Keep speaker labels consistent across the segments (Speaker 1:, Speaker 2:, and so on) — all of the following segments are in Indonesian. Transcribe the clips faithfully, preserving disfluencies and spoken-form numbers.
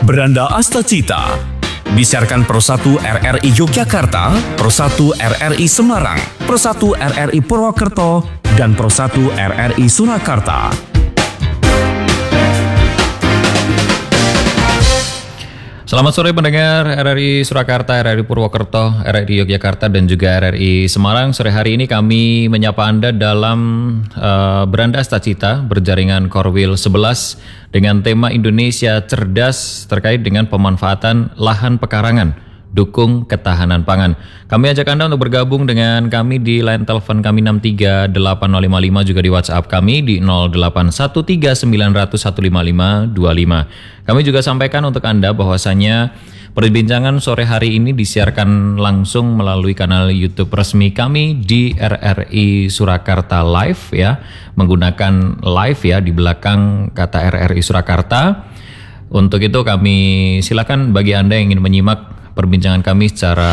Speaker 1: Beranda Astacita disiarkan Pro satu R R I Yogyakarta, Pro satu R R I Semarang, Pro satu R R I Purwokerto, dan Pro satu R R I Surakarta.
Speaker 2: Selamat sore pendengar R R I Surakarta, R R I Purwokerto, R R I Yogyakarta, dan juga R R I Semarang. Sore hari ini kami menyapa Anda dalam uh, Beranda Astacita berjaringan Korwil sebelas dengan tema Indonesia Cerdas terkait dengan pemanfaatan lahan pekarangan, dukung ketahanan pangan. Kami ajak Anda untuk bergabung dengan kami di line telepon kami enam tiga delapan nol lima lima, juga di WhatsApp kami di nol delapan satu tiga sembilan nol nol satu lima lima dua lima. Kami juga sampaikan untuk Anda bahwasanya perbincangan sore hari ini disiarkan langsung melalui kanal YouTube resmi kami di R R I Surakarta Live ya, menggunakan live ya di belakang kata R R I Surakarta. Untuk itu kami silakan bagi Anda yang ingin menyimak perbincangan kami secara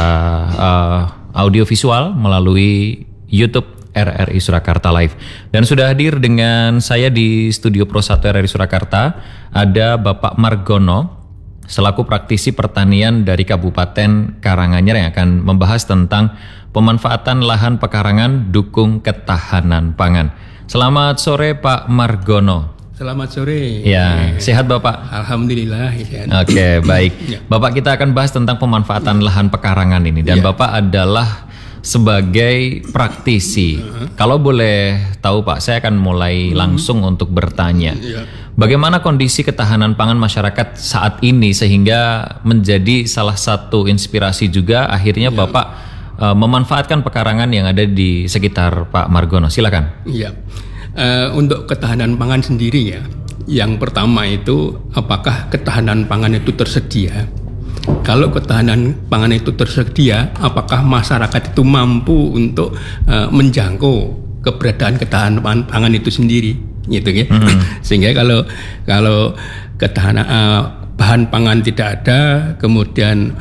Speaker 2: uh, audiovisual melalui YouTube R R I Surakarta Live. Dan sudah hadir dengan saya di studio Pro satu R R I Surakarta ada Bapak Margono selaku praktisi pertanian dari Kabupaten Karanganyar yang akan membahas tentang pemanfaatan lahan pekarangan dukung ketahanan pangan. Selamat sore Pak Margono.
Speaker 3: Selamat sore.
Speaker 2: Ya, sehat Bapak?
Speaker 3: Alhamdulillah.
Speaker 2: Oke, okay, baik. Ya. Bapak, kita akan bahas tentang pemanfaatan lahan pekarangan ini. Dan ya. Bapak adalah sebagai praktisi. Uh-huh. Kalau boleh tahu Pak, saya akan mulai uh-huh. langsung untuk bertanya. Ya. Bagaimana kondisi ketahanan pangan masyarakat saat ini sehingga menjadi salah satu inspirasi juga akhirnya ya. Bapak uh, memanfaatkan pekarangan yang ada di sekitar Pak Margono. Silakan.
Speaker 3: Iya. Uh, untuk ketahanan pangan sendiri ya, yang pertama itu apakah ketahanan pangan itu tersedia? Kalau ketahanan pangan itu tersedia, apakah masyarakat itu mampu untuk uh, menjangkau keberadaan ketahanan pangan itu sendiri, gitu ya? Mm-hmm. Sehingga kalau kalau ketahanan uh, bahan pangan tidak ada, kemudian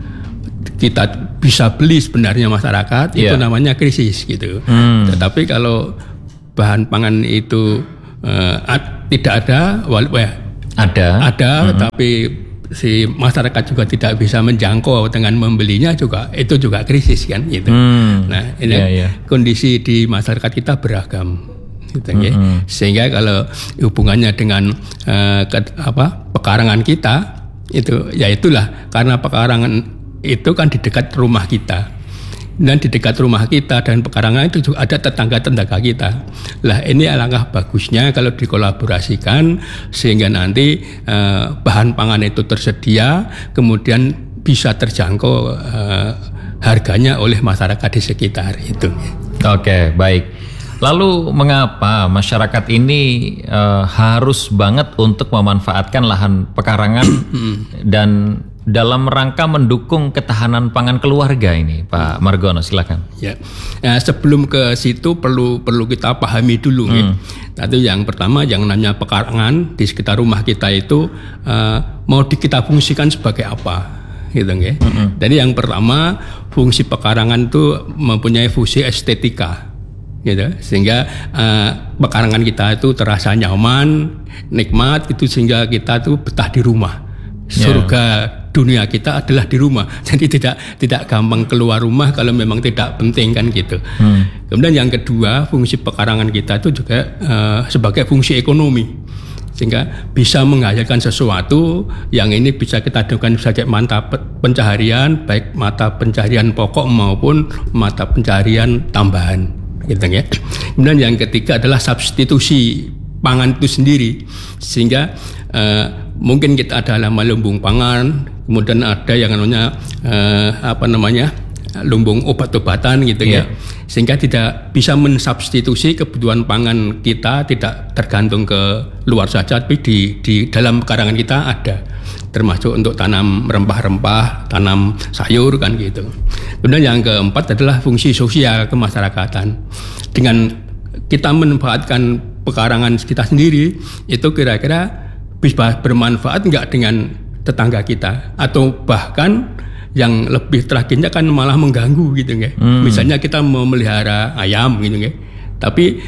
Speaker 3: kita bisa beli sebenarnya masyarakat, yeah. itu namanya krisis, gitu. Mm. Tetapi kalau bahan pangan itu uh, ad, tidak ada, wal, weh,
Speaker 2: ada,
Speaker 3: ada, mm-hmm. tapi si masyarakat juga tidak bisa menjangkau dengan membelinya juga, itu juga krisis kan, gitu. Mm. Nah, ini yeah, yeah. kondisi di masyarakat kita beragam, gitu, mm-hmm. ya. Sehingga kalau hubungannya dengan uh, ke, apa pekarangan kita itu, ya itulah karena pekarangan itu kan di dekat rumah kita. Dan di dekat rumah kita dan pekarangan itu juga ada tetangga-tetangga kita. Lah ini alangkah bagusnya kalau dikolaborasikan sehingga nanti eh, bahan pangan itu tersedia, kemudian bisa terjangkau eh, harganya oleh masyarakat di sekitar itu.
Speaker 2: Oke, baik. Lalu mengapa masyarakat ini eh, harus banget untuk memanfaatkan lahan pekarangan dan dalam rangka mendukung ketahanan pangan keluarga ini, Pak Margono, silakan.
Speaker 3: Ya, nah, sebelum ke situ perlu perlu kita pahami dulu. Hmm. Ya. Tadi yang pertama yang namanya pekarangan di sekitar rumah kita itu uh, mau di, kita fungsikan sebagai apa, gitu ya. Hmm. Jadi yang pertama fungsi pekarangan itu mempunyai fungsi estetika, gitu. Sehingga uh, pekarangan kita itu terasa nyaman, nikmat, itu sehingga kita tuh betah di rumah. Surga yeah. dunia kita adalah di rumah, jadi tidak tidak gampang keluar rumah kalau memang tidak penting kan gitu. Hmm. Kemudian yang kedua, fungsi pekarangan kita itu juga uh, sebagai fungsi ekonomi, sehingga bisa menghasilkan sesuatu yang ini bisa kita lakukan sebagai mata pencaharian, baik mata pencaharian pokok maupun mata pencaharian tambahan, gitu ya. Kemudian yang ketiga adalah substitusi pangan itu sendiri, sehingga uh, mungkin kita ada nama lumbung pangan, kemudian ada yang namanya uh, apa namanya lumbung obat-obatan gitu yeah. ya, sehingga tidak bisa mensubstitusi kebutuhan pangan kita, tidak tergantung ke luar saja, tapi di di dalam pekarangan kita ada, termasuk untuk tanam rempah-rempah, tanam sayur kan gitu. Kemudian yang keempat adalah fungsi sosial kemasyarakatan. Dengan kita memanfaatkan pekarangan kita sendiri, itu kira-kira bisa bermanfaat enggak dengan tetangga kita, atau bahkan yang lebih tragisnya kan malah mengganggu gitu ya. Hmm. Misalnya kita memelihara ayam gitu ya, tapi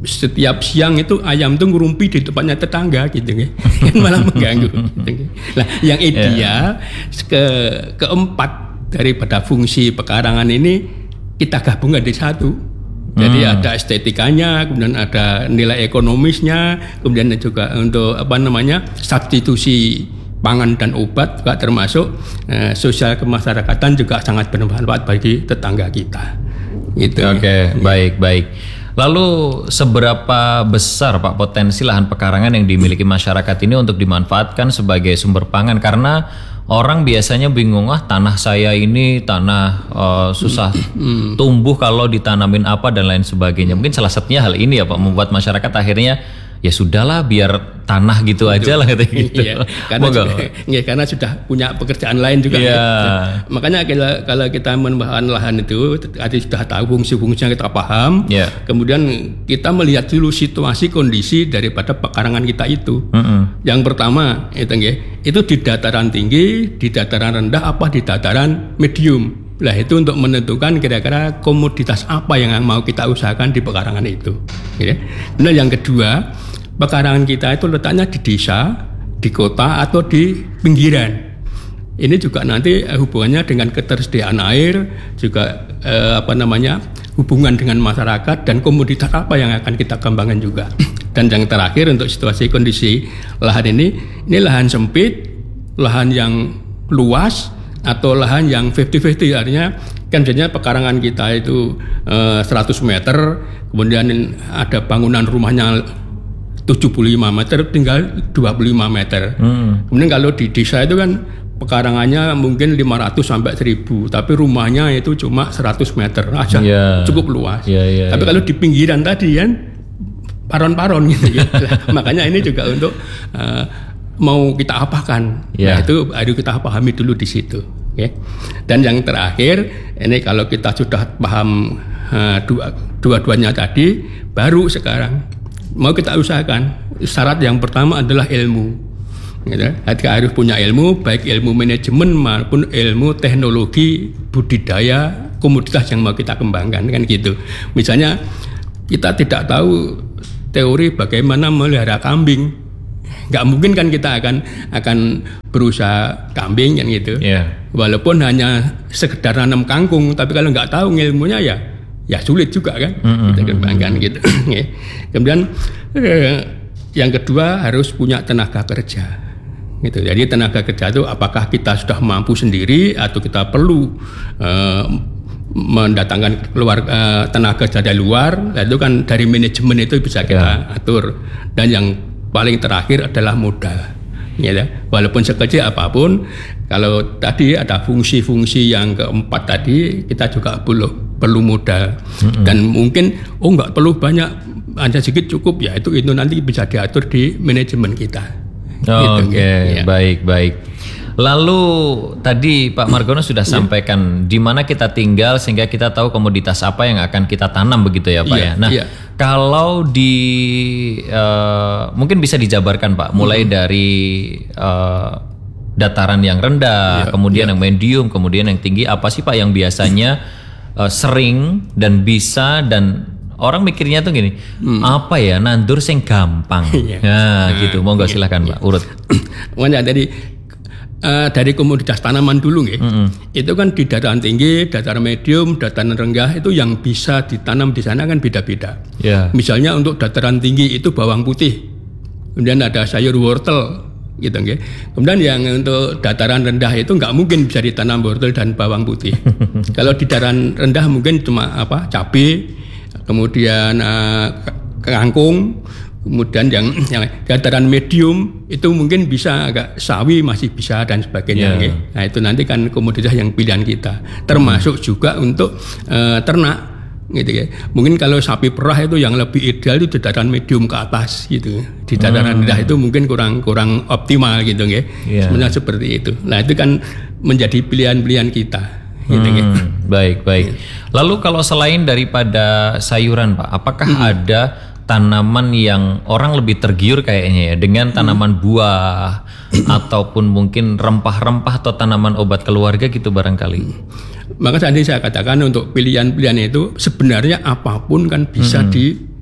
Speaker 3: setiap siang itu ayam itu ngurumpi di tempatnya tetangga gitu kan, kan malah mengganggu. Gitu. Nah, yang ideal yeah. ke keempat daripada fungsi pekarangan ini kita gabungkan di satu. Jadi hmm. ada estetikanya, kemudian ada nilai ekonomisnya, kemudian juga untuk apa namanya substitusi pangan dan obat juga termasuk eh, sosial kemasyarakatan juga sangat bermanfaat bagi tetangga kita. Gitu.
Speaker 2: Oke, okay, ya. baik baik. Lalu seberapa besar Pak potensi lahan pekarangan yang dimiliki masyarakat ini untuk dimanfaatkan sebagai sumber pangan? Karena orang biasanya bingung, ah tanah saya ini tanah uh, susah hmm. tumbuh kalau ditanamin apa dan lain sebagainya. Mungkin salah satunya hal ini ya Pak, membuat masyarakat akhirnya ya sudahlah biar tanah gitu Betul. aja lah katanya gitu. Iya,
Speaker 3: karena, sudah, ya, karena sudah punya pekerjaan lain juga.
Speaker 2: Iya.
Speaker 3: Ya. Makanya kalau, kalau kita menambahkan lahan itu, tadi sudah tahu fungsi-fungsinya kita paham. Iya. Kemudian kita melihat dulu situasi kondisi daripada pekarangan kita itu. Mm-hmm. Yang pertama itu, itu di dataran tinggi, di dataran rendah, apa di dataran medium. Lah itu untuk menentukan kira-kira komoditas apa yang mau kita usahakan di pekarangan itu. Ya. Nah yang kedua, pekarangan kita itu letaknya di desa, di kota atau di pinggiran. Ini juga nanti hubungannya dengan ketersediaan air, juga eh, apa namanya hubungan dengan masyarakat dan komoditas apa yang akan kita kembangkan juga. Dan yang terakhir untuk situasi kondisi lahan ini, ini lahan sempit, lahan yang luas, atau lahan yang lima puluh lima puluh, artinya kan biasanya pekarangan kita itu eh, seratus meter, kemudian ada bangunan rumahnya tujuh puluh lima meter, tinggal dua puluh lima meter. Hmm. Kemudian kalau di desa itu kan pekarangannya mungkin lima ratus sampai seribu, tapi rumahnya itu cuma seratus meter aja, yeah. cukup luas. Yeah, yeah, tapi yeah. kalau di pinggiran tadi kan paron-paron gitu ya. Makanya ini juga untuk uh, mau kita apakan, yeah. nah itu harus kita pahami dulu di situ. Okay. Dan yang terakhir, ini kalau kita sudah paham uh, dua, dua-duanya tadi, baru sekarang mau kita usahakan. Syarat yang pertama adalah ilmu. Gitu. Kita harus punya ilmu, baik ilmu manajemen maupun ilmu teknologi budidaya komoditas yang mau kita kembangkan, kan gitu. Misalnya kita tidak tahu teori bagaimana melihara kambing. Nggak mungkin kan kita akan akan berusaha kambing kan gitu. Yeah. Walaupun hanya sekedar nanam kangkung, tapi kalau nggak tahu ilmunya ya ya sulit juga kan. Mm-hmm. Kita kembangkan gitu. Kemudian eh, yang kedua harus punya tenaga kerja. Gitu. Jadi tenaga kerja itu apakah kita sudah mampu sendiri atau kita perlu eh, mendatangkan keluar eh, tenaga kerja dari luar. Itu kan dari manajemen itu bisa kita yeah. atur. Dan yang paling terakhir adalah modal, ya, walaupun sekecil apapun. Kalau tadi ada fungsi-fungsi yang keempat tadi, kita juga perlu perlu modal. Mm-hmm. Dan mungkin oh nggak perlu banyak, hanya sedikit cukup, ya itu itu nanti bisa diatur di manajemen kita.
Speaker 2: Oh, gitu, Oke, okay. ya. baik baik. Lalu tadi Pak Margono sudah yeah. sampaikan di mana kita tinggal sehingga kita tahu komoditas apa yang akan kita tanam begitu ya Pak yeah, ya. Nah, yeah. kalau di uh, mungkin bisa dijabarkan Pak, mulai mm-hmm. dari uh, dataran yang rendah, yeah, kemudian yeah. yang medium, kemudian yang tinggi, apa sih Pak yang biasanya uh, sering dan bisa dan orang mikirnya tuh gini, hmm. apa ya nandur sing gampang. yeah. Nah, gitu. Monggo yeah. silakan yeah. Pak, urut.
Speaker 3: Makanya dari Uh, dari komoditas tanaman dulu ya. Mm-hmm. Itu kan di dataran tinggi, dataran medium, dataran rendah itu yang bisa ditanam di sana kan beda-beda. Yeah. Misalnya untuk dataran tinggi itu bawang putih. Kemudian ada sayur wortel gitu ya. Kemudian yang untuk dataran rendah itu nggak mungkin bisa ditanam wortel dan bawang putih. Kalau di dataran rendah mungkin cuma apa? Cabai, kemudian uh, kangkung. Kemudian yang, yang dataran medium itu mungkin bisa agak sawi masih bisa dan sebagainya. Yeah. Nah itu nanti kan komoditas yang pilihan kita. Termasuk hmm. juga untuk uh, ternak, gitu ya. Mungkin kalau sapi perah itu yang lebih ideal itu dataran medium ke atas, gitu. Di dataran rendah hmm. itu mungkin kurang kurang optimal, gitu ya. Yeah. Sebenarnya seperti itu. Nah itu kan menjadi pilihan-pilihan kita. Gitu, hmm. gitu.
Speaker 2: Baik baik. Lalu kalau selain daripada sayuran Pak, apakah hmm. ada tanaman yang orang lebih tergiur kayaknya ya dengan tanaman hmm. buah ataupun mungkin rempah-rempah atau tanaman obat keluarga gitu barangkali.
Speaker 3: Maka tadi saya katakan untuk pilihan-pilihan itu sebenarnya apapun kan bisa hmm.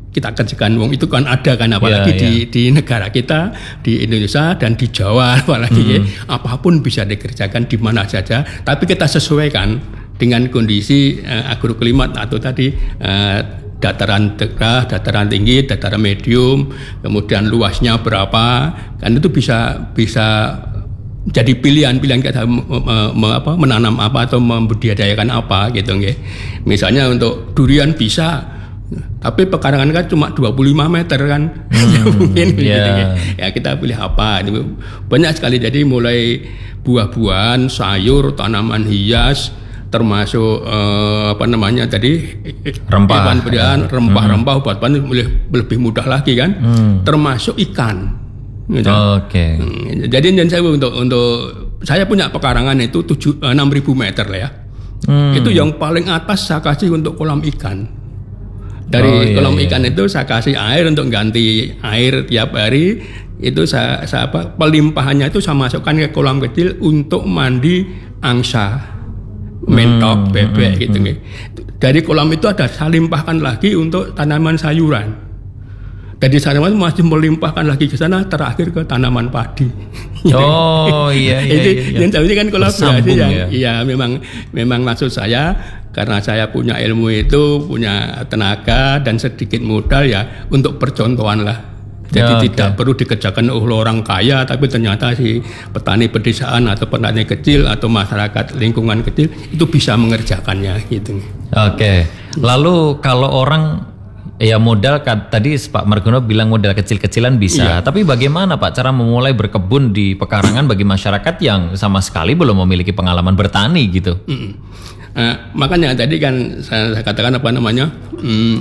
Speaker 3: kita kerjakan, wong itu kan ada kan apalagi
Speaker 2: yeah,
Speaker 3: di
Speaker 2: yeah.
Speaker 3: di negara kita, di Indonesia dan di Jawa apalagi hmm. ya, apapun bisa dikerjakan di mana saja, tapi kita sesuaikan dengan kondisi uh, agroklimat atau tadi uh, dataran rendah, dataran tinggi, dataran medium, kemudian luasnya berapa, kan itu bisa bisa jadi pilihan-pilihan kita me, me, apa, menanam apa atau membudidayakan apa gitu nggih. Misalnya untuk durian bisa, tapi pekarangan kan cuma dua puluh lima meter kan. Hmm, mungkin yeah. gitu, ya kita pilih apa. Banyak sekali, jadi mulai buah-buahan, sayur, tanaman hias, termasuk eh, apa namanya tadi
Speaker 2: rempah,
Speaker 3: ya. rempah-rempah, hmm. obat-obatan lebih mudah lagi kan. Hmm. Termasuk ikan. Gitu.
Speaker 2: Oke. Okay.
Speaker 3: Hmm, jadi dan saya untuk untuk saya punya pekarangan itu tujuh enam ribu meter lah ya. Hmm. Itu yang paling atas saya kasih untuk kolam ikan. Dari oh, iya, kolam iya. ikan itu saya kasih air untuk ganti air tiap hari. Itu saya, saya apa pelimpahannya itu saya masukkan ke kolam kecil untuk mandi angsa, mentok, hmm, bebek hmm, gitu hmm. Dari kolam itu ada saya limpahkan lagi untuk tanaman sayuran. Dari sana masih melimpahkan lagi ke sana, terakhir ke tanaman padi.
Speaker 2: Oh iya iya.
Speaker 3: Itu
Speaker 2: iya,
Speaker 3: iya. Ini kan kolaborasi yang
Speaker 2: ya.
Speaker 3: Iya memang memang maksud saya karena saya punya ilmu itu, punya tenaga dan sedikit modal ya untuk percontohan lah. Jadi ya, tidak okay. perlu dikerjakan oleh orang kaya, tapi ternyata si petani pedesaan atau petani kecil atau masyarakat lingkungan kecil itu bisa mengerjakannya gitu.
Speaker 2: Oke. Okay. Lalu kalau orang ya modal tadi Pak Margono bilang modal kecil-kecilan bisa, iya. tapi bagaimana Pak cara memulai berkebun di pekarangan bagi masyarakat yang sama sekali belum memiliki pengalaman bertani gitu?
Speaker 3: Mm. Uh, makanya tadi kan saya, saya katakan apa namanya mm,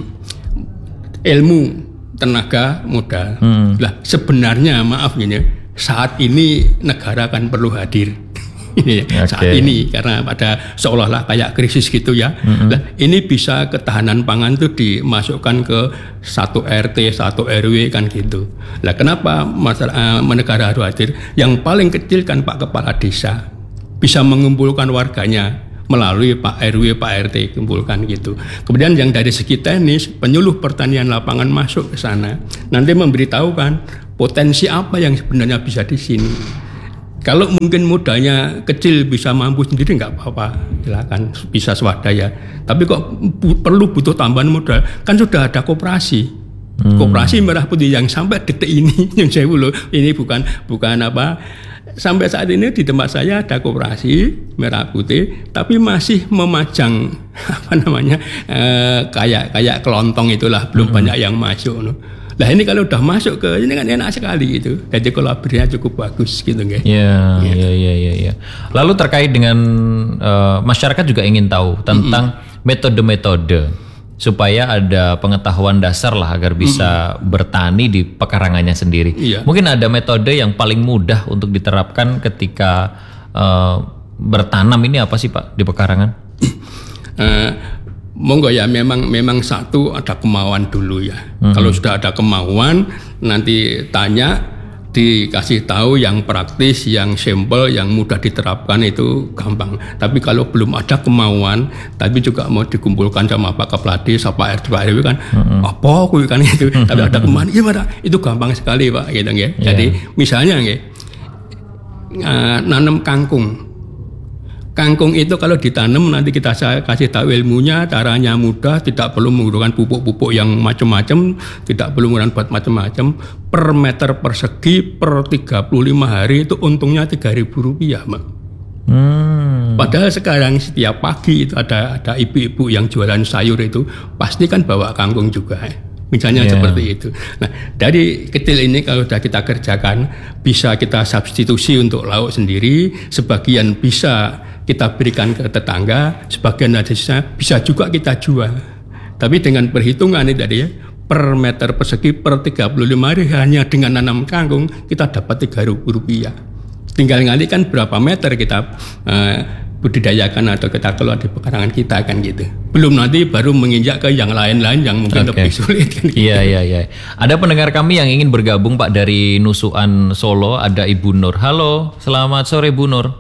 Speaker 3: ilmu, tenaga, modal. Hmm. Lah sebenarnya maaf gini, saat ini negara kan perlu hadir. Ini okay. saat ini karena pada seolah-olah kayak krisis gitu ya. Mm-hmm. Nah, ini bisa ketahanan pangan itu dimasukkan ke satu R T, satu R W kan gitu. Nah, kenapa masalah uh, negara harus hadir? Yang paling kecil kan Pak Kepala Desa bisa mengumpulkan warganya melalui Pak R W, Pak R T kumpulkan gitu. Kemudian yang dari segi teknis, penyuluh pertanian lapangan masuk ke sana. Nanti memberitahukan potensi apa yang sebenarnya bisa di sini. Kalau mungkin modalnya kecil bisa mampu sendiri nggak apa-apa, silakan bisa swadaya. Tapi kok bu, perlu butuh tambahan modal, kan sudah ada koperasi, hmm. koperasi Merah Putih yang sampai detik ini yang saya dulu ini bukan bukan apa sampai saat ini di tempat saya ada koperasi Merah Putih, tapi masih memajang apa namanya eh, kayak kayak kelontong itulah belum hmm. banyak yang masuk. No. Nah ini kalau udah masuk ke ini kan enak sekali gitu. Jadi kolaborasinya cukup bagus gitu nggak? Iya,
Speaker 2: iya, iya, iya. Ya. Lalu terkait dengan uh, masyarakat juga ingin tahu tentang mm-hmm. metode-metode supaya ada pengetahuan dasar lah agar bisa mm-hmm. bertani di pekarangannya sendiri. Iya. Mungkin ada metode yang paling mudah untuk diterapkan ketika uh, bertanam ini apa sih Pak di pekarangan?
Speaker 3: uh, Monggo ya, memang memang satu ada kemauan dulu ya. Mm-hmm. Kalau sudah ada kemauan, nanti tanya, dikasih tahu yang praktis, yang simple, yang mudah diterapkan itu gampang. Tapi kalau belum ada kemauan, tapi juga mau dikumpulkan sama Pak Kepala Desa, Pak R T, Pak R W kan, mm-hmm. apa kuwi kan itu. Mm-hmm. Tapi ada kemauan, iya Pak, itu gampang sekali Pak gitu ya. Yeah. Jadi misalnya nggih, uh, nanam kangkung. Kangkung itu kalau ditanam nanti kita saya kasih tahu ilmunya, caranya mudah, tidak perlu menggunakan pupuk-pupuk yang macam-macam, tidak perlu menggunakan buat macam-macam. Per meter persegi per tiga puluh lima hari itu untungnya tiga ribu rupiah, Mbak. Hmm. Padahal sekarang setiap pagi itu ada ada ibu-ibu yang jualan sayur itu pasti kan bawa kangkung juga. Misalnya yeah. seperti itu. Nah, dari kecil ini kalau sudah kita kerjakan, bisa kita substitusi untuk lauk sendiri, sebagian bisa kita berikan ke tetangga, sebagian sisanya bisa juga kita jual. Tapi dengan perhitungan ini tadi ya, per meter persegi per tiga puluh lima hari hanya dengan nanam kangkung kita dapat tiga ribu rupiah. Tinggal ngalikan berapa meter kita uh, budidayakan atau kita keluar di pekarangan kita kan gitu. Belum nanti baru menginjak ke yang lain-lain yang mungkin okay. lebih sulit kan gitu.
Speaker 2: Iya iya iya. Ada pendengar kami yang ingin bergabung Pak dari Nusukan Solo, ada Ibu Nur. Halo, selamat sore Bu Nur.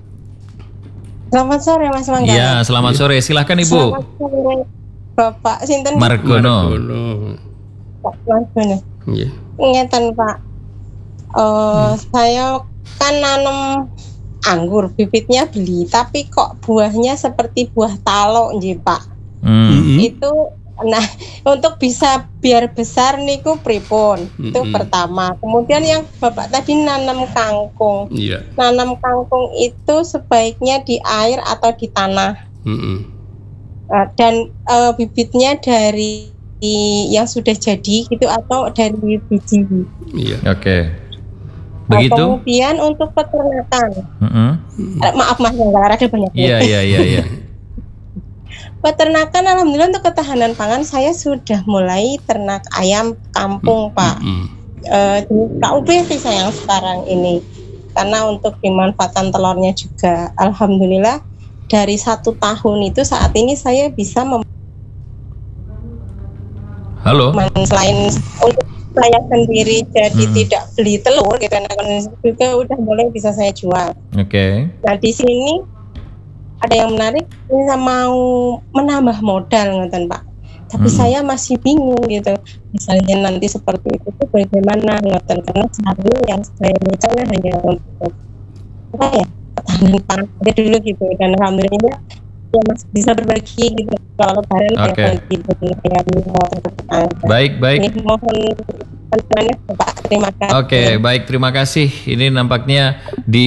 Speaker 4: Selamat sore Mas Mangga.
Speaker 2: Iya, selamat sore. Silahkan Ibu.
Speaker 4: Selamat sore Bapak Sinten
Speaker 2: Margono.
Speaker 4: Pak Margono.
Speaker 3: Nggih.
Speaker 4: Ngeten Pak. Uh, hmm. Saya kan nanam anggur, bibitnya beli, tapi kok buahnya seperti buah talok nggih Pak. Hmm. Itu nah untuk bisa biar besar niku pripun? Mm-hmm. Itu pertama. Kemudian yang Bapak tadi nanam kangkung. Yeah. Nanam kangkung itu sebaiknya di air atau di tanah. Mm-hmm. Uh, dan uh, bibitnya dari yang sudah jadi gitu atau dari biji.
Speaker 2: Iya. Yeah. Oke. Okay. Begitu.
Speaker 4: Nah, kemudian untuk peternakan. Mm-hmm. Uh, maaf Mas, enggak ada banyak.
Speaker 2: Iya iya iya iya.
Speaker 4: Peternakan alhamdulillah untuk ketahanan pangan saya sudah mulai ternak ayam kampung Pak. Mm-hmm. Uh, di K U B sih saya yang sekarang ini. Karena untuk dimanfaatkan telurnya juga alhamdulillah dari satu tahun itu saat ini saya bisa mem-
Speaker 2: Halo.
Speaker 4: Selain untuk saya sendiri jadi hmm. tidak beli telur gitu, juga udah mulai bisa saya jual.
Speaker 2: Oke. Okay.
Speaker 4: Nah di sini ada yang menarik, saya mau menambah modal ngoten Pak. Tapi hmm. saya masih bingung gitu. Misalnya nanti seperti itu tuh bagaimana ngoten, karena seharusnya yang saya rencana hanya untuk apa ya? Ketahanan pangan dulu gitu, dan alhamdulillah ya masih bisa berbagi gitu kalau lebaran
Speaker 2: okay.
Speaker 4: gitu.
Speaker 2: Baik, baik.
Speaker 4: Ini mohon bantuannya Pak. Terima kasih.
Speaker 2: Oke, okay, baik, terima kasih. Ini nampaknya di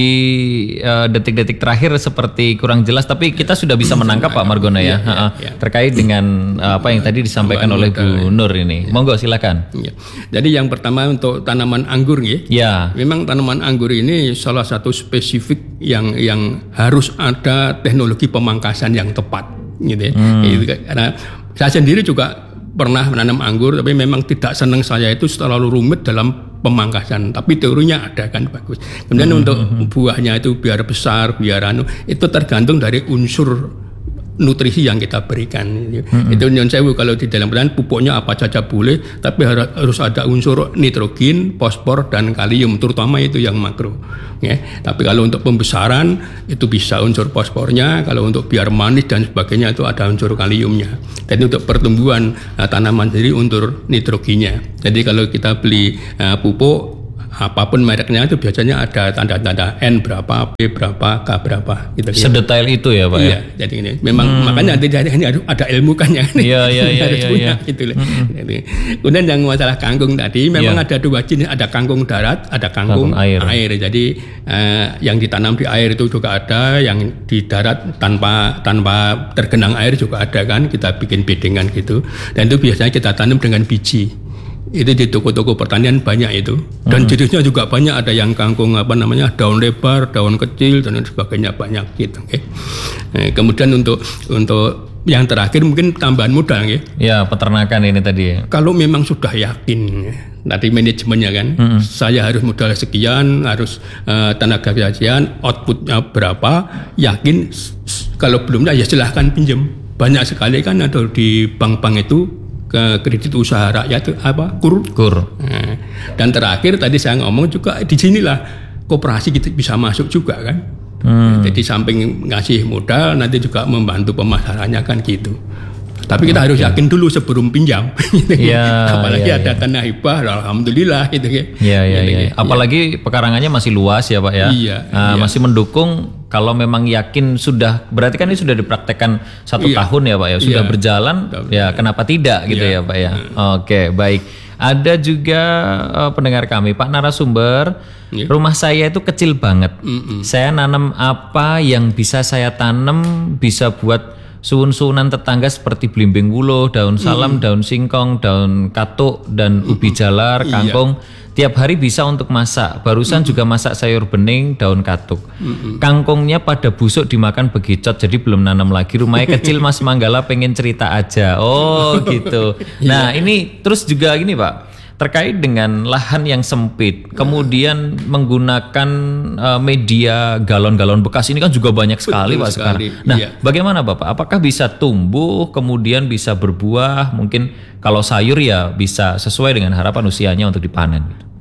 Speaker 2: uh, detik-detik terakhir seperti kurang jelas, tapi kita sudah bisa menangkap Pak Margono ya, ya, ya, ya. terkait dengan uh, apa yang tadi disampaikan oleh Bu Nur ini. Ya. Monggo silakan.
Speaker 3: Ya. Jadi yang pertama untuk tanaman anggur ya.
Speaker 2: Ya.
Speaker 3: Memang tanaman anggur ini salah satu spesifik yang yang harus ada teknologi pemangkasan yang tepat, gitu ya. Hmm. Gitu, karena saya sendiri juga pernah menanam anggur, tapi memang tidak senang saya itu terlalu rumit dalam pemangkasan. Tapi teorinya ada kan bagus. Kemudian hmm. untuk buahnya itu biar besar, biar anu, itu tergantung dari unsur nutrisi yang kita berikan. Hmm. Itu nyon sewu kalau di dalam pertanian pupuknya apa saja boleh, tapi harus ada unsur nitrogen, fosfor dan kalium, terutama itu yang makro. Ya. Tapi kalau untuk pembesaran itu bisa unsur fosfornya, kalau untuk biar manis dan sebagainya itu ada unsur kaliumnya. Dan untuk pertumbuhan uh, tanaman sendiri unsur nitrogennya. Jadi kalau kita beli uh, pupuk apapun mereknya itu biasanya ada tanda-tanda N berapa, P berapa, K berapa gitu.
Speaker 2: Sedetail itu ya Pak
Speaker 3: iya,
Speaker 2: ya?
Speaker 3: Jadi ini memang hmm. makanya nanti ini ada ilmu kan ya.
Speaker 2: Iya, iya, iya,
Speaker 3: harus
Speaker 2: iya,
Speaker 3: punya
Speaker 2: iya.
Speaker 3: gitu. Hmm. Kemudian yang masalah kangkung tadi memang ya. Ada dua jenis, ada kangkung darat, ada kangkung, kangkung air. air. Jadi eh, yang ditanam di air itu juga ada, yang di darat tanpa tanpa tergenang air juga ada kan, kita bikin bedengan gitu. Dan itu biasanya kita tanam dengan biji. Itu di toko-toko pertanian banyak itu, dan hmm. jenisnya juga banyak, ada yang kangkung apa namanya daun lebar, daun kecil dan sebagainya banyak gitu. Okay. Nah, kemudian untuk untuk yang terakhir mungkin tambahan modal ya.
Speaker 2: Ya peternakan ini tadi.
Speaker 3: Kalau memang sudah yakin ya, tadi manajemennya kan, hmm. saya harus modal sekian, harus uh, tenaga sekian, outputnya berapa, yakin. Kalau belumnya ya silahkan pinjam. Banyak sekali kan ada di bank-bank itu ke kredit usaha rakyat apa kur
Speaker 2: kur
Speaker 3: nah, dan terakhir tadi saya ngomong juga di sinilah koperasi kita bisa masuk juga kan. hmm. Jadi samping ngasih modal nanti juga membantu pemasarannya kan gitu. Tapi kita okay. harus yakin dulu sebelum pinjam.
Speaker 2: Ya,
Speaker 3: apalagi
Speaker 2: ya,
Speaker 3: ada
Speaker 2: ya.
Speaker 3: tanah hibah, alhamdulillah gitu ya.
Speaker 2: Iya iya iya. Apalagi ya. Pekarangannya masih luas ya Pak ya.
Speaker 3: Iya,
Speaker 2: nah,
Speaker 3: iya.
Speaker 2: Masih mendukung kalau memang yakin sudah, berarti kan ini sudah dipraktekkan satu iya. tahun ya Pak ya, sudah iya. berjalan, Betul. ya kenapa tidak gitu iya. ya Pak ya. Hmm. Oke baik. Ada juga uh, pendengar kami, Pak narasumber, yeah. rumah saya itu kecil banget. Mm-mm. Saya nanam apa yang bisa saya tanam bisa buat suun-suunan tetangga seperti belimbing wulo, daun salam, mm. daun singkong, daun katuk, dan ubi jalar, kangkung. Iya. Tiap hari bisa untuk masak. Barusan mm. juga masak sayur bening, daun katuk. Mm-mm. Kangkungnya pada busuk dimakan begicot, jadi belum nanam lagi. Rumahnya kecil Mas Manggala, pengen cerita aja. Oh gitu. Nah ini terus juga gini Pak, terkait dengan lahan yang sempit, kemudian menggunakan uh, media galon-galon bekas ini kan juga banyak sekali Pak sekarang. Nah, iya. bagaimana Bapak? Apakah bisa tumbuh, kemudian bisa berbuah? Mungkin kalau sayur ya bisa sesuai dengan harapan usianya untuk dipanen.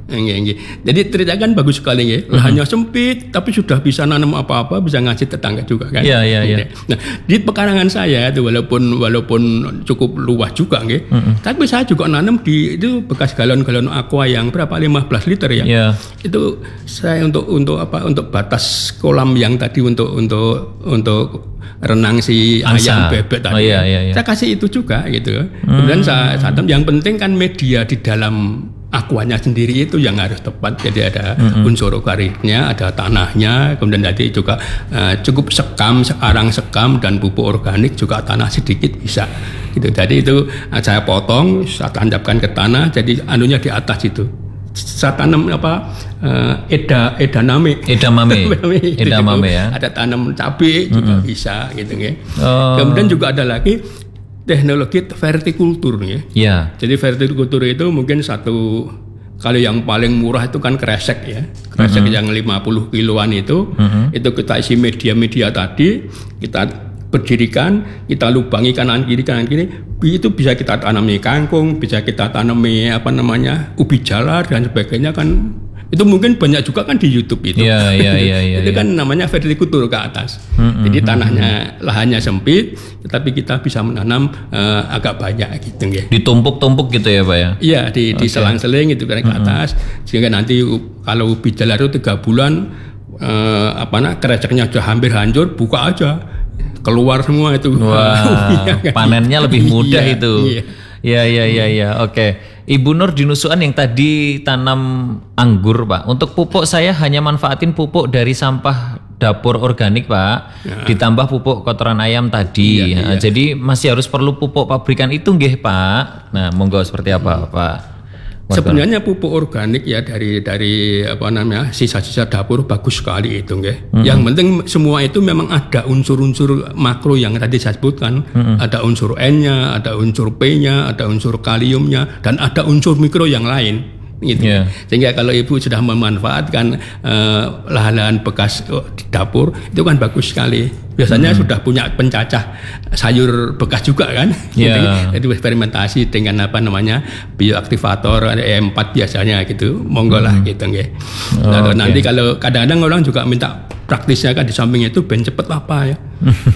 Speaker 3: Nggih, nggih. Jadi cerita kan bagus sekali nggih. Lahannya sempit tapi sudah bisa nanam apa-apa, bisa ngasih tetangga juga kan.
Speaker 2: Iya, iya, iya.
Speaker 3: Nah, di pekarangan saya itu walaupun walaupun cukup luas juga nggih. Mm-hmm. Tapi saya juga nanam di itu bekas galon-galon aqua yang berapa lima belas liter ya.
Speaker 2: Yeah.
Speaker 3: Itu saya untuk untuk apa? Untuk batas kolam yang tadi untuk untuk untuk renang si
Speaker 2: Angsa.
Speaker 3: ayam bebek tadi.
Speaker 2: Oh, iya, iya, iya.
Speaker 3: Saya kasih itu juga gitu. Kemudian saya, saya yang penting kan media di dalam akuanya sendiri itu yang harus tepat. Jadi ada mm-hmm. unsur organiknya, ada tanahnya, kemudian tadi juga uh, cukup sekam, sekarang sekam dan pupuk organik juga tanah sedikit bisa. Gitu. Jadi itu uh, saya potong, saya tancapkan ke tanah, jadi anunya di atas itu. Saya tanam apa uh, eda edamame
Speaker 2: edamame edamame ya,
Speaker 3: ada tanam cabai juga mm-hmm. bisa gitu ya.
Speaker 2: Oh.
Speaker 3: Kemudian juga ada lagi teknologi vertikultur ya.
Speaker 2: Yeah.
Speaker 3: Jadi vertikultur itu mungkin satu kalau yang paling murah itu kan kresek ya, kresek mm-hmm. yang lima puluh kiloan itu, mm-hmm. itu kita isi media-media tadi, kita berdirikan, kita lubangi kanan kiri kanan kiri, itu bisa kita tanami kangkung, bisa kita tanami apa namanya ubi jalar dan sebagainya kan. Itu mungkin banyak juga kan di YouTube itu.
Speaker 2: Iya, iya, iya, iya.
Speaker 3: Itu kan namanya vertikultur ke atas. Mm-hmm. Jadi tanahnya lahannya sempit, tetapi kita bisa menanam uh, agak banyak gitu ya.
Speaker 2: Ditumpuk-tumpuk gitu ya, Pak ya.
Speaker 3: Iya, di okay. diselang-seling itu kan ke atas, mm-hmm. sehingga nanti kalau ubi jalar itu tiga bulan uh, apa nah kereseknya sudah hampir hancur, buka aja. Keluar semua itu.
Speaker 2: Wah, wow, panennya lebih mudah
Speaker 3: iya,
Speaker 2: itu.
Speaker 3: Iya.
Speaker 2: Ya, ya, ya, ya. Oke. Ibu Nur di Nusuan yang tadi tanam anggur, Pak. Untuk pupuk saya hanya manfaatin pupuk dari sampah dapur organik, Pak. Ya. Ditambah pupuk kotoran ayam tadi. Iya, nah, iya. Jadi masih harus perlu pupuk pabrikan itu nggih, Pak. Nah, monggo seperti apa, Pak?
Speaker 3: Sebenarnya pupuk organik ya dari dari apa namanya sisa-sisa dapur bagus sekali itu nggih. Mm-hmm. Yang penting semua itu memang ada unsur-unsur makro yang tadi saya sebutkan, mm-hmm. ada unsur N-nya, ada unsur P-nya, ada unsur kaliumnya dan ada unsur mikro yang lain. Gitu. Yeah. Sehingga kalau ibu sudah memanfaatkan uh, lahan-lahan bekas uh, di dapur itu kan bagus sekali. Biasanya hmm. sudah punya pencacah sayur bekas juga kan. Yeah. Jadi eksperimentasi dengan apa namanya bioaktivator E empat biasanya gitu. Monggo lah hmm. gitu nggih. Oh, Lalu okay. nanti kalau kadang-kadang orang juga minta praktisnya kan di samping itu ben cepet apa ya.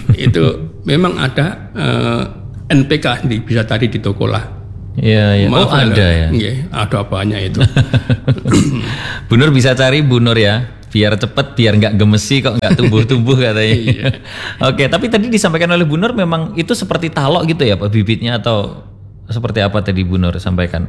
Speaker 3: Itu memang ada uh, N P K nih bisa tadi di toko lah.
Speaker 2: Iya, iya. Oh, ada ya.
Speaker 3: Iya, ada banyak itu.
Speaker 2: Bu Nur bisa cari Bu Nur ya, biar cepet, biar nggak gemesi kok nggak tumbuh-tumbuh katanya. Iya. Oke, tapi tadi disampaikan oleh Bu Nur memang itu seperti talok gitu ya Pak bibitnya atau seperti apa tadi Bu Nur sampaikan?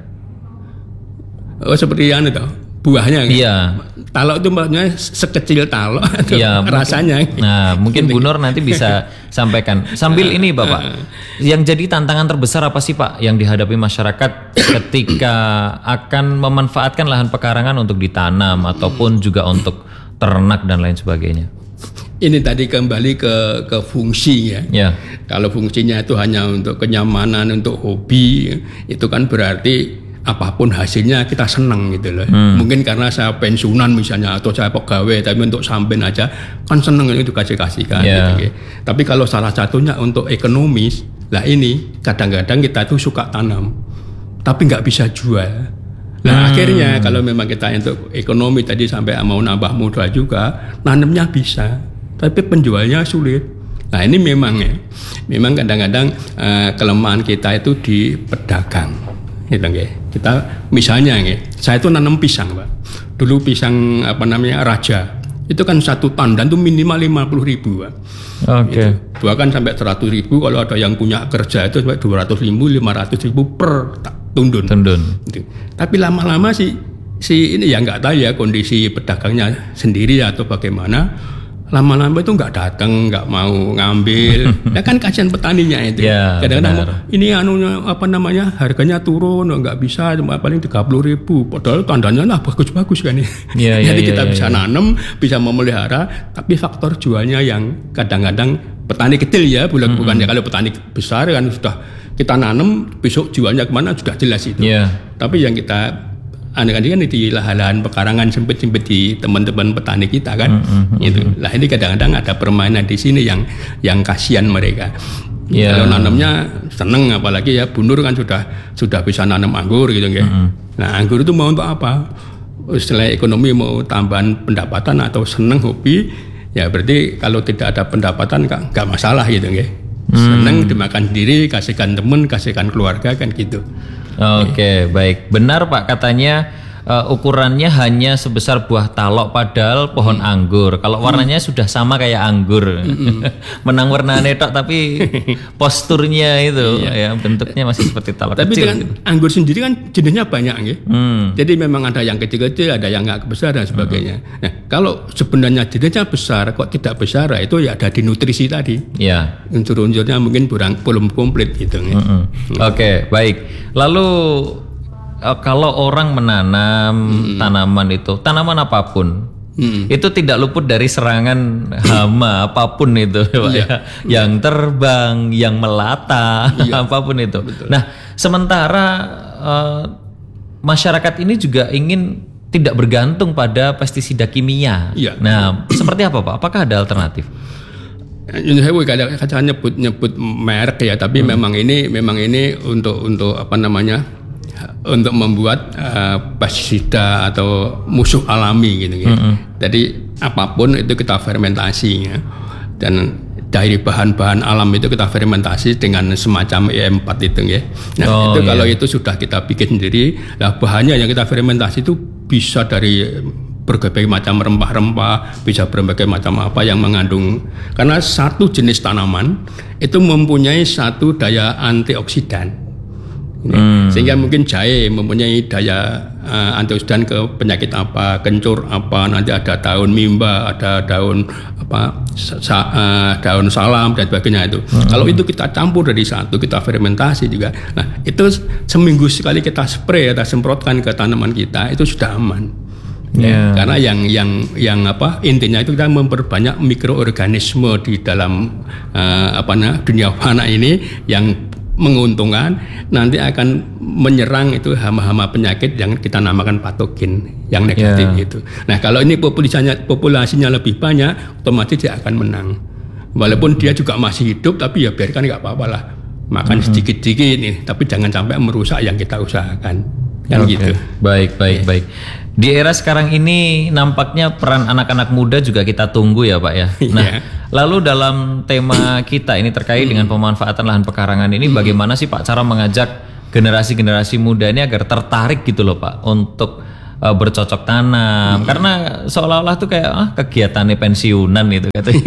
Speaker 3: Oh, seperti yang itu buahnya.
Speaker 2: Iya.
Speaker 3: Talok itu maksudnya sekecil talok
Speaker 2: iya,
Speaker 3: rasanya.
Speaker 2: Mungkin, nah, mungkin Bu Nur nanti bisa sampaikan. Sambil ini Bapak, yang jadi tantangan terbesar apa sih Pak yang dihadapi masyarakat ketika akan memanfaatkan lahan pekarangan untuk ditanam ataupun juga untuk ternak dan lain sebagainya?
Speaker 3: Ini tadi kembali ke ke fungsi ya.
Speaker 2: Ya.
Speaker 3: Kalau fungsinya itu hanya untuk kenyamanan, untuk hobi, itu kan berarti apapun hasilnya kita senang gitu loh. Hmm. Mungkin karena saya pensiunan misalnya atau saya pegawai tapi untuk sampean aja kan senang itu kasih-kasihkan yeah. gitu. Tapi kalau salah satunya untuk ekonomis, lah ini kadang-kadang kita tuh suka tanam tapi nggak bisa jual. Nah hmm. akhirnya kalau memang kita untuk ekonomi tadi sampai mau nambah modal juga, nanamnya bisa, tapi penjualnya sulit. Nah ini memang ya, memang kadang-kadang uh, kelemahan kita itu di pedagang. Gitu, kita misalnya saya itu nanam pisang Pak. Dulu pisang apa namanya Raja itu kan satu tandan itu minimal lima puluh ribu Pak. Oke. Okay. Gitu. Bahkan sampai seratus ribu kalau ada yang punya kerja itu sampai dua ratus ribu, lima ratus ribu per tundun. Tundun. Gitu. Tapi lama-lama si si ini ya nggak tahu ya kondisi pedagangnya sendiri atau bagaimana. Lama-lama itu nggak datang, nggak mau ngambil. Ya kan kasihan petaninya itu. Ya, kadang-kadang ini anunya apa namanya harganya turun, nggak bisa cuma paling tiga puluh ribu. Padahal tandanya lah bagus-bagus kan ya. Ya jadi ya, kita ya, bisa ya. nanam, bisa memelihara, tapi faktor jualnya yang kadang-kadang petani kecil ya, bukan mm-hmm. bukannya kalau petani besar kan sudah kita nanam, besok jualnya kemana sudah jelas itu. Ya. Tapi yang kita aneh-aneh kan di lahan-lahan pekarangan sempit-sempit di teman-teman petani kita kan, mm-hmm. gitu. Lah ini kadang-kadang ada permainan di sini yang yang kasihan mereka. Yeah. Kalau nanamnya seneng, apalagi ya Bu Nur kan sudah sudah bisa nanam anggur gitu, mm-hmm. Nah anggur itu mau untuk apa? selain ekonomi mau tambahan pendapatan atau seneng hobi, ya berarti kalau tidak ada pendapatan nggak masalah gitu ya. Hmm. Seneng dimakan sendiri, kasihkan temen, kasihkan keluarga kan gitu.
Speaker 2: Oke, okay, baik. Benar Pak, katanya uh, ukurannya hanya sebesar buah talok padahal pohon hmm. anggur. Kalau warnanya hmm. sudah sama kayak anggur. Hmm. Menang warna netok tapi posturnya itu iya. ya bentuknya masih seperti talok
Speaker 3: tapi kecil. Tapi gitu. Anggur sendiri kan jenisnya banyak ya. Hmm. Jadi memang ada yang kecil-kecil, ada yang nggak besar dan sebagainya. Hmm. Nah, kalau sebenarnya jenisnya besar kok tidak besar, itu ya ada di nutrisi tadi.
Speaker 2: Ya.
Speaker 3: Unsur-unsurnya mungkin kurang belum komplit gitu ya.
Speaker 2: Hmm. Oke, okay, baik. Lalu kalau orang menanam hmm. tanaman itu, tanaman apapun, hmm. itu tidak luput dari serangan hama apapun itu, Pak, iya. ya. Yang terbang, yang melata, iya. apapun itu. Betul. Nah, sementara uh, masyarakat ini juga ingin tidak bergantung pada pestisida kimia. Iya. Nah, seperti apa Pak? Apakah ada alternatif?
Speaker 3: Ini saya kadang-kadang nyebut nyebut merek ya, tapi hmm. memang ini memang ini untuk untuk apa namanya untuk membuat uh, pestisida atau musuh alami gitu ya. Hmm. Jadi apapun itu kita fermentasi ya, dan dari bahan-bahan alam itu kita fermentasi dengan semacam E M empat itu ya. Nah oh, itu iya. kalau itu sudah kita bikin sendiri, nah bahannya yang kita fermentasi itu bisa dari berbagai macam rempah-rempah, bisa berbagai macam apa yang mengandung, karena satu jenis tanaman itu mempunyai satu daya antioksidan, hmm. sehingga mungkin jahe mempunyai daya uh, antioksidan ke penyakit apa, kencur apa, nanti ada daun mimba, ada daun apa, sa, uh, daun salam dan sebagainya itu. Hmm. Kalau itu kita campur dari satu, kita fermentasi juga. Nah itu seminggu sekali kita spray atau semprotkan ke tanaman kita, itu sudah aman. Yeah. Karena yang yang yang apa intinya itu kita memperbanyak mikroorganisme di dalam uh, apa nah, dunia fana ini yang menguntungkan, nanti akan menyerang itu hama-hama penyakit yang kita namakan patogen yang negatif yeah. itu. Nah kalau ini populasinya populasinya lebih banyak, otomatis dia akan menang. Walaupun dia juga masih hidup, tapi ya biarkan nggak apa-apa lah, makan mm-hmm. sedikit-sedikit nih, tapi jangan sampai merusak yang kita usahakan. Kan okay. gitu.
Speaker 2: Baik, baik, yeah. baik. Di era sekarang ini nampaknya peran anak-anak muda juga kita tunggu ya Pak ya. Nah, yeah. lalu dalam tema kita ini terkait mm. dengan pemanfaatan lahan pekarangan ini, mm. bagaimana sih Pak cara mengajak generasi-generasi muda ini agar tertarik gitu loh Pak untuk uh, bercocok tanam? Mm. Karena seolah-olah tuh kayak ah, kegiatannya pensiunan itu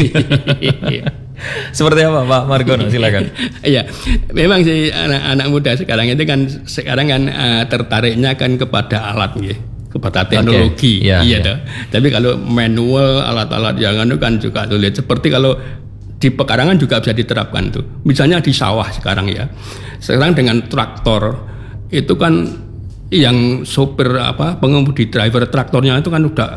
Speaker 2: katanya. Seperti apa Pak Margono, silakan.
Speaker 3: Iya, memang sih anak-anak muda sekarang itu kan sekarang kan uh, tertariknya kan kepada alat ya, kepada teknologi, okay. yeah, iya yeah. Tapi kalau manual alat-alat yang itu kan juga sulit. Seperti kalau di pekarangan juga bisa diterapkan tuh. Misalnya di sawah sekarang ya, sekarang dengan traktor itu kan yang sopir apa pengemudi driver traktornya itu kan udah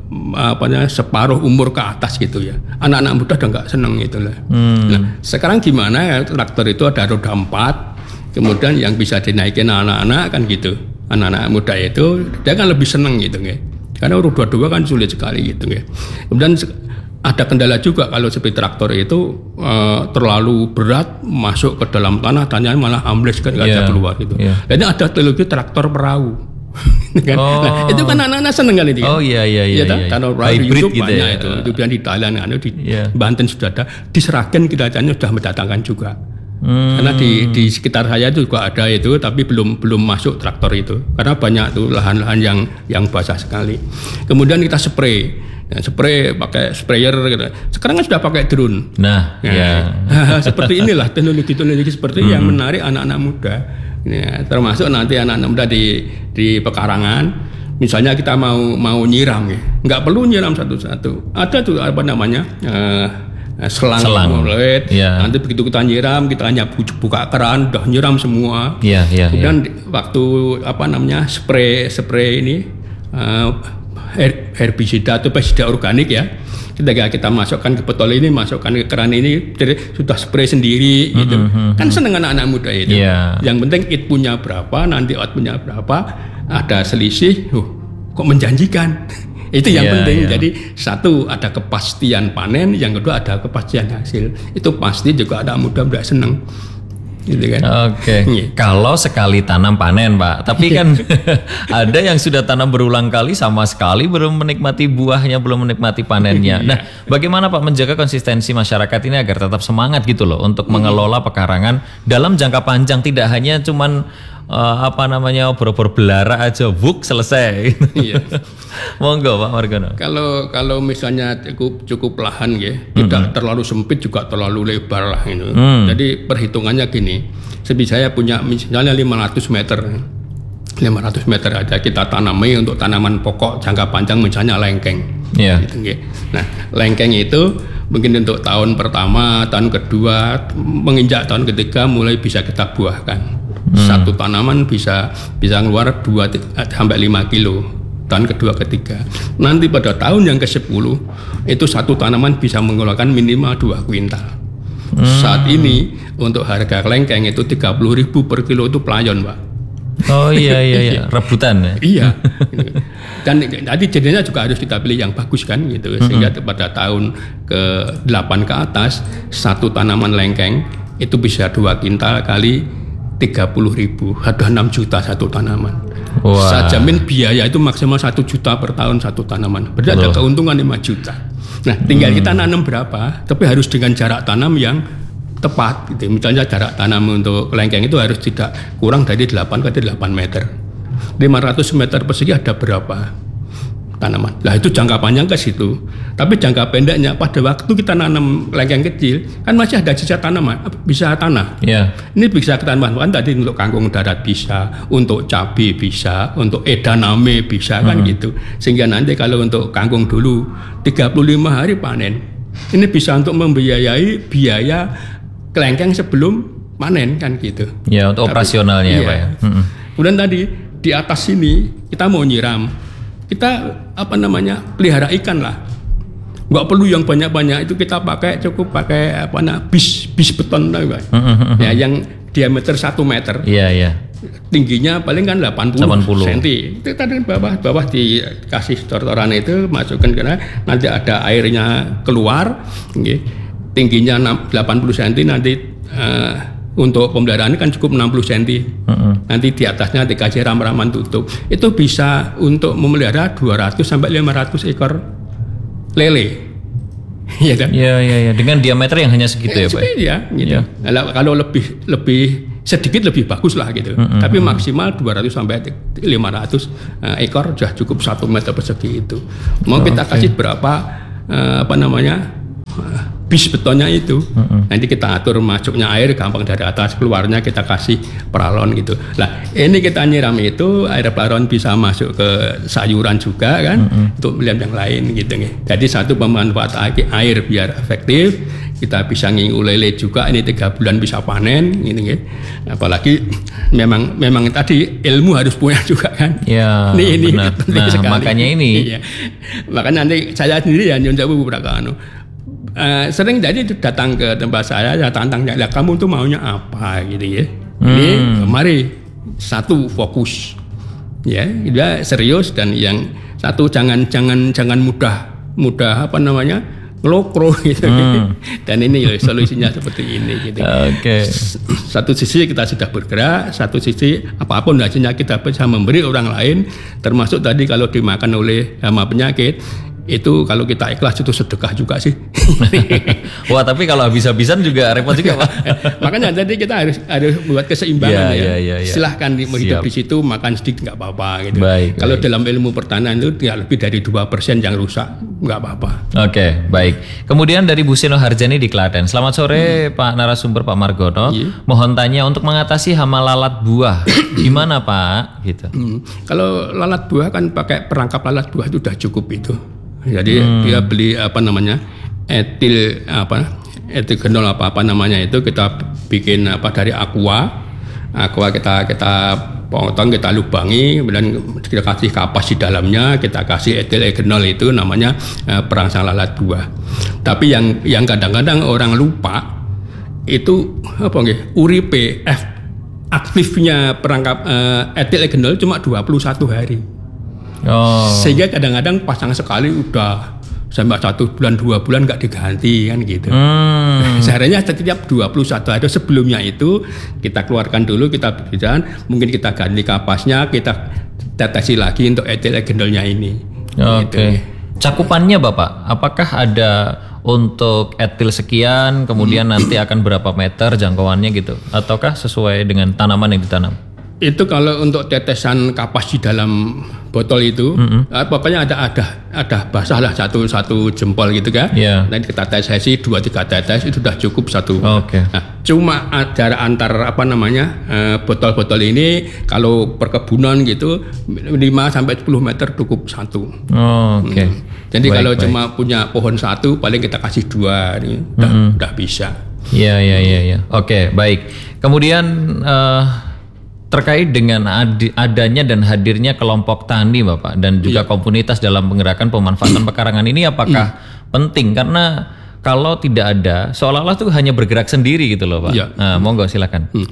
Speaker 3: apa namanya separuh umur ke atas gitu ya. Anak-anak muda udah nggak seneng gitu lah. Hmm. Nah sekarang gimana ya, traktor itu ada roda empat, kemudian yang bisa dinaikin anak-anak kan gitu. Anak-anak muda itu dia kan lebih seneng gitu ya. Karena roda dua kan sulit sekali gitu ya. Kemudian ada kendala juga kalau seperti traktor itu uh, terlalu berat masuk ke dalam tanah, tanahnya malah ambles kan nggak yeah, bisa keluar gitu. Yeah. Jadi ada teknologi traktor perahu. kan?
Speaker 2: Oh.
Speaker 3: Nah, itu kan anak-anak seneng kali itu.
Speaker 2: Oh iya iya iya.
Speaker 3: Ya, karena perahu itu gitu banyak ya. itu. Itu yang di Thailand, anu, di yeah. Banten sudah ada, di Seragen kita sudah mendatangkan juga. Hmm. Karena di di sekitar saya itu juga ada itu, tapi belum belum masuk traktor itu. Karena banyak tuh lahan-lahan yang yang basah sekali. Kemudian kita spray. Ya, spray pakai sprayer gitu. Sekarang kan sudah pakai drone.
Speaker 2: Nah, nah ya.
Speaker 3: Seperti inilah teknologi-teknologi seperti hmm. yang menarik anak-anak muda. Ya, termasuk nanti anak-anak muda di di pekarangan. Misalnya kita mau mau nyiram ya, nggak perlu nyiram satu-satu. Ada tuh apa namanya uh, selang, selang. Mulet. Ya. Nanti begitu kita nyiram, kita hanya buka keran, udah nyiram semua.
Speaker 2: Ya, ya,
Speaker 3: Kemudian
Speaker 2: ya.
Speaker 3: waktu apa namanya spray spray ini. Uh, herbisida atau pestisida organik ya, ketika kita masukkan ke botol ini, masukkan ke keran ini, jadi sudah spray sendiri gitu. Mm-hmm. Kan seneng anak-anak muda itu. Yeah. Yang penting it punya berapa, nanti out punya berapa, ada selisih, uh, kok menjanjikan. Itu yang yeah, penting. Yeah. Jadi satu ada kepastian panen, yang kedua ada kepastian hasil. Itu pasti juga anak muda udah seneng. gitu kan.
Speaker 2: Oke.
Speaker 3: Iya.
Speaker 2: Kalau sekali tanam panen, Pak. Tapi kan ada yang sudah tanam berulang kali sama sekali belum menikmati buahnya, belum menikmati panennya. Nah, bagaimana Pak menjaga konsistensi masyarakat ini agar tetap semangat gitu loh untuk mengelola pekarangan dalam jangka panjang, tidak hanya cuman uh, apa namanya obor-obor belara aja, buk selesai.
Speaker 3: Iya.
Speaker 2: Monggo Pak Margono.
Speaker 3: Kalau kalau misalnya cukup cukup lahan ya, tidak mm-hmm. terlalu sempit juga terlalu lebar lah itu. Mm. Jadi perhitungannya gini, seperti saya punya misalnya lima ratus meter, lima ratus meter aja kita tanami untuk tanaman pokok jangka panjang misalnya lengkeng.
Speaker 2: Yeah.
Speaker 3: Gitu, ya. Nah lengkeng itu mungkin untuk tahun pertama, tahun kedua, menginjak tahun ketiga mulai bisa kita buahkan. Mm. Satu tanaman bisa bisa keluar dua sampai lima kilo. Tahun kedua ketiga, nanti pada tahun yang ke sepuluh itu satu tanaman bisa mengeluarkan minimal dua kuintal. Hmm. Saat ini untuk harga lengkeng itu tiga puluh ribu per kilo itu pelayon, Pak.
Speaker 2: Oh iya iya iya, rebutan ya.
Speaker 3: Iya. Dan tadi jenisnya juga harus kita pilih yang bagus kan gitu, sehingga hmm. pada tahun ke delapan ke atas satu tanaman lengkeng itu bisa dua kuintal kali tiga puluh ribu, ada enam juta satu tanaman. Wow. Saya jamin biaya itu maksimal satu juta per tahun satu tanaman. Berarti ada keuntungan lima juta. Nah, tinggal hmm. kita nanam berapa, tapi harus dengan jarak tanam yang tepat. Gitu. Misalnya jarak tanam untuk lengkeng itu harus tidak kurang dari delapan ke delapan meter. lima ratus meter persegi ada berapa tanaman? Lah itu jangka panjang ke situ. Tapi jangka pendeknya pada waktu kita nanam lengkeng kecil kan masih ada sisa tanaman, bisa tanah. Yeah. Ini bisa kita manfaatkan tadi untuk kangkung darat bisa, untuk cabai bisa, untuk edamame bisa kan mm-hmm. gitu. Sehingga nanti kalau untuk kangkung dulu tiga puluh lima hari panen. Ini bisa untuk membiayai biaya kelengkeng sebelum panen kan gitu.
Speaker 2: Ya, yeah, untuk tapi, operasionalnya iya. ya Pak ya. Mm-hmm.
Speaker 3: Kemudian tadi di atas sini kita mau nyiram. Kita apa namanya pelihara ikan lah, nggak perlu yang banyak-banyak, itu kita pakai cukup pakai apa namanya bis bis beton lah, mm-hmm. ya yang diameter satu meter,
Speaker 2: yeah, yeah.
Speaker 3: tingginya paling kan delapan puluh sentimeter. Itu tadi bawah bawah dikasih tor-toran itu masukkan karena nanti ada airnya keluar, okay. Tingginya delapan puluh sentimeter nanti. Uh, Untuk pemeliharaan kan cukup enam puluh sentimeter. Uh-uh. Nanti di atasnya dikasih ram-raman tutup. Itu bisa untuk memelihara dua ratus sampai lima ratus ekor lele. Iya kan?
Speaker 2: Iya iya iya. Dengan diameter yang hanya segitu ya, ya Pak.
Speaker 3: Iya, gitu. Ya. Kalau lebih lebih sedikit lebih bagus lah gitu. Uh-uh. Tapi maksimal dua ratus sampai lima ratus ekor sudah cukup satu meter persegi itu. Mau oh, kita okay. kasih berapa uh, apa namanya? bis betonnya itu, uh-uh. nanti kita atur masuknya air gampang dari atas, keluarnya kita kasih paralon gitu. Lah ini kita nyiram itu air paralon bisa masuk ke sayuran juga kan, uh-uh. untuk melihat yang lain gitu nih. Jadi satu pemanfaatan air biar efektif, kita bisa ngingu lele juga, ini tiga bulan bisa panen gitu nih. Apalagi memang memang tadi ilmu harus punya juga kan.
Speaker 2: Ya,
Speaker 3: ini ini
Speaker 2: benar. Nah, sekali. Makanya ini.
Speaker 3: Iya. Makanya nanti saya sendiri ya nyoncoba beberapa anu. Uh, sering jadi datang ke tempat saya, saya tantangnya, lah kamu tuh maunya apa gitu ya. Hmm. Ini mari satu fokus, ya, dia serius dan yang satu jangan jangan jangan mudah mudah apa namanya ngelokro gitu. Hmm. Dan ini ya, solusinya seperti ini gitu.
Speaker 2: Oke. Okay.
Speaker 3: Satu sisi kita sudah bergerak, satu sisi apapun hasilnya kita bisa memberi orang lain, termasuk tadi kalau dimakan oleh hama penyakit. Itu kalau kita ikhlas itu sedekah juga sih.
Speaker 2: Wah tapi kalau habis-habisan juga repot juga Pak.
Speaker 3: Makanya jadi kita harus harus buat keseimbangan ya.
Speaker 2: ya. ya, ya.
Speaker 3: Silahkan mau hidup di situ makan sedikit nggak apa-apa gitu.
Speaker 2: Baik,
Speaker 3: kalau
Speaker 2: baik.
Speaker 3: dalam ilmu pertanian itu tidak lebih dari dua persen yang rusak nggak apa-apa.
Speaker 2: Oke okay, baik. Kemudian dari Bu Seno Harjani di Klaten. Selamat sore hmm. Pak narasumber Pak Margono. Yeah. Mohon tanya untuk mengatasi hama lalat buah gimana Pak? Gitu.
Speaker 3: Hmm. Kalau lalat buah kan pakai perangkap lalat buah itu sudah cukup itu. Jadi hmm. dia beli apa namanya etil apa etigenol apa apa namanya itu kita bikin apa dari aqua, aqua kita kita potong kita lubangi, kemudian kita kasih kapas di dalamnya, kita kasih etilenol itu namanya uh, perangsang lalat buah. Tapi yang yang kadang-kadang orang lupa itu apa nggih uripe F aktifnya perangkap uh, etilenol cuma dua puluh satu hari. Oh. Sehingga kadang-kadang pasang sekali udah sampai satu bulan dua bulan nggak diganti kan gitu.
Speaker 2: Hmm.
Speaker 3: Seharusnya setiap dua puluh satu hari sebelumnya itu kita keluarkan dulu, kita berjalan, mungkin kita ganti kapasnya, kita tetesi lagi untuk etil egenolnya ini.
Speaker 2: Oke.
Speaker 3: Gitu.
Speaker 2: Cakupannya Bapak, apakah ada untuk etil sekian, kemudian nanti akan berapa meter jangkauannya gitu, ataukah sesuai dengan tanaman yang ditanam?
Speaker 3: Itu kalau untuk tetesan kapas di dalam botol itu, mm-hmm. eh, pokoknya ada ada ada basah lah satu satu jempol gitu kan.
Speaker 2: Yeah.
Speaker 3: Nanti kita tesesi dua tiga tetes itu sudah cukup satu.
Speaker 2: Oke. Okay.
Speaker 3: Nah, cuma jarak antar apa namanya eh, botol-botol ini kalau perkebunan gitu lima sampai sepuluh meter cukup satu.
Speaker 2: Oh, Oke. Okay.
Speaker 3: Hmm. Jadi
Speaker 2: baik,
Speaker 3: kalau
Speaker 2: baik.
Speaker 3: cuma punya pohon satu paling kita kasih dua, ini udah,
Speaker 2: mm-hmm.
Speaker 3: udah bisa.
Speaker 2: Iya iya iya. Ya. Oke baik. Kemudian uh, terkait dengan ad- adanya dan hadirnya kelompok tani Bapak dan juga ya. komunitas dalam penggerakan pemanfaatan pekarangan ini apakah hmm. penting? Karena kalau tidak ada seolah-olah tuh hanya bergerak sendiri gitu loh Pak. Ya. Nah, monggo silakan. Hmm.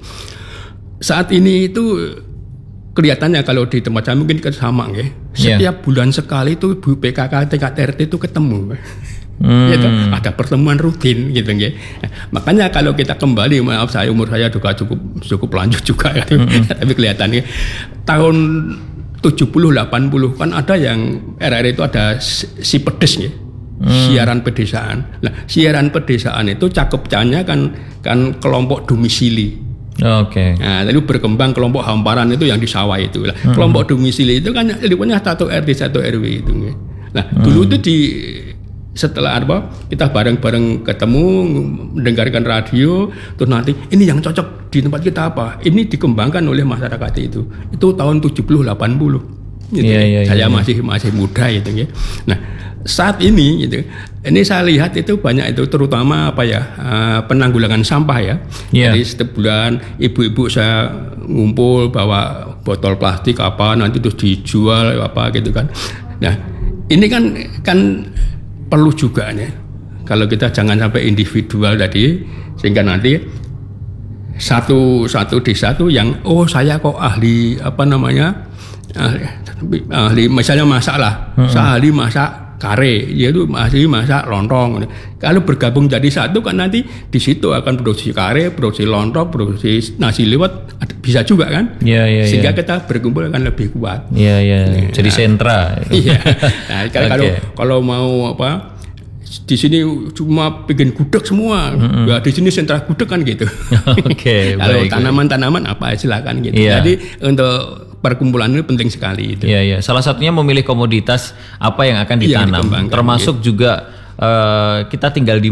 Speaker 3: Saat ini itu kelihatannya kalau di tempat saya mungkin sama ya. Setiap ya. bulan sekali itu Bu P K K tingkat R T itu ketemu. Hmm. Gitu. Ada pertemuan rutin gitu ya. Makanya kalau kita kembali, maaf saya umur saya juga cukup cukup lanjut juga kan. Hmm. Tapi kelihatannya tahun tujuh puluh delapan puluh kan ada yang R R I itu ada si pedes ya. Hmm. Siaran pedesaan. Nah, siaran pedesaan itu cakepnya kan kan kelompok domisili.
Speaker 2: Oke. Okay.
Speaker 3: Nah, lalu berkembang kelompok hamparan itu yang di sawah itu. Nah, hmm. kelompok domisili itu kan lingkungannya satu R T satu R W itu. Nah, hmm. dulu itu di setelah apa kita bareng-bareng ketemu mendengarkan radio, terus nanti ini yang cocok di tempat kita apa, ini dikembangkan oleh masyarakat itu itu tahun tujuh puluh delapan puluh gitu. Yeah, yeah, saya yeah. masih masih muda gitu ya. Nah saat ini gitu ini saya lihat itu banyak itu terutama apa ya uh, penanggulangan sampah ya. Yeah. Jadi setiap bulan ibu-ibu saya ngumpul bawa botol plastik apa nanti terus dijual apa gitu kan. Nah ini kan kan perlu juga nih kalau kita jangan sampai individual tadi sehingga nanti satu satu desa tuh yang oh saya kok ahli apa namanya ahli, ahli misalnya masak lah hmm. saya ahli masak kare yaitu ahli masak lontong. Kalau bergabung jadi satu kan nanti di situ akan produksi kare, produksi lontong, produksi nasi liwet bisa juga kan
Speaker 2: ya, ya,
Speaker 3: sehingga
Speaker 2: ya.
Speaker 3: kita berkumpul akan lebih kuat
Speaker 2: ya, ya. Nah, jadi sentra
Speaker 3: iya. Nah, kalau okay. kalau mau apa di sini cuma bikin gudeg semua mm-hmm. ya di sini sentra gudeg kan gitu.
Speaker 2: Oke.
Speaker 3: Kalau tanaman-tanaman apa silakan gitu yeah. Jadi untuk perkumpulan ini penting sekali itu.
Speaker 2: Iya iya. Salah satunya memilih komoditas apa yang akan ditanam,
Speaker 3: ya,
Speaker 2: termasuk gitu. juga uh, kita tinggal di